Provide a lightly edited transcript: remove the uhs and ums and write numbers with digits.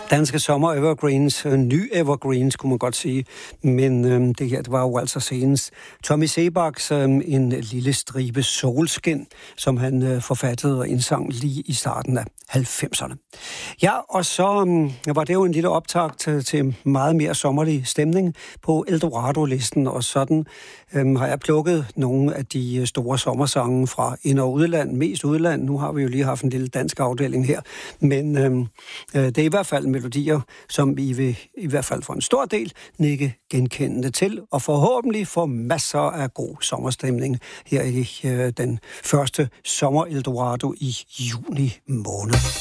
Danske sommer evergreens, ny evergreens, kunne man godt sige. Men det her, det var jo altså senest Tommy Seebachs En lille stribe solskin, som han forfattede og indsang lige i starten af 90'erne. Ja, og så var det jo en lille optakt til meget mere sommerlig stemning på Eldorado-listen, og sådan har jeg plukket nogle af de store sommersange fra ind- og udland, mest udland. Nu har vi jo lige haft en lille dansk afdeling her, men det er i hvert fald melodier, som vi vil i hvert fald for en stor del nikke genkendende til, og forhåbentlig få masser af god sommerstemning her i den første sommer Eldorado i juni måned.